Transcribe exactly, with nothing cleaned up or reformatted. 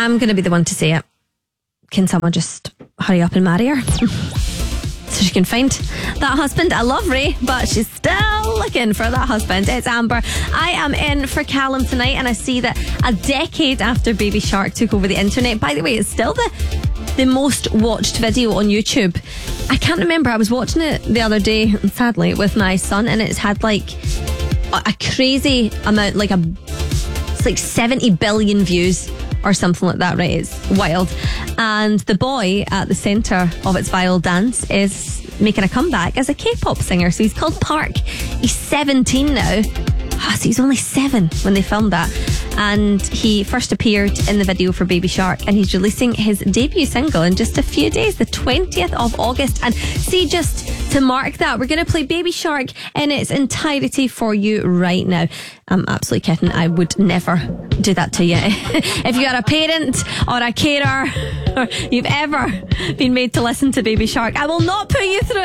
I'm going to be the one to say it. Can someone just hurry up and marry her? So she can find that husband. I love Ray, but she's still looking for that husband. It's Amber. I am in for Callum tonight, and I see that a decade after Baby Shark took over the internet, by the way, it's still the the most watched video on YouTube. I can't remember. I was watching it the other day, sadly, with my son, and it's had like a, a crazy amount, like a it's like seventy billion views or something like that, right? It's wild. And the boy at the centre of its viral dance is making a comeback as a K-pop singer. So he's called Park. He's seventeen now. Oh, so he's only seven when they filmed that. And he first appeared in the video for Baby Shark, and he's releasing his debut single in just a few days, the twentieth of August. And see, just to mark that, we're going to play Baby Shark in its entirety for you right now. I'm absolutely kidding. I would never do that to you. If you are a parent or a carer, or you've ever been made to listen to Baby Shark, I will not put you through